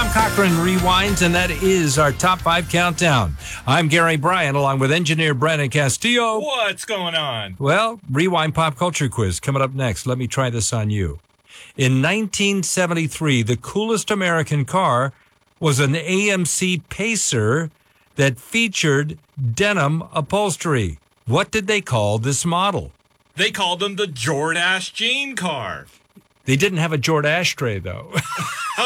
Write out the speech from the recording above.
Tom Cochran Rewinds, and that is our top 5 countdown. I'm Gary Bryan, along with engineer Brandon Castillo. What's going on? Well, Rewind Pop Culture Quiz coming up next. Let me try this on you. In 1973, the coolest American car was an AMC Pacer that featured denim upholstery. What did they call this model? They called them the Jordache Jean car. They didn't have a Jord ashtray, though.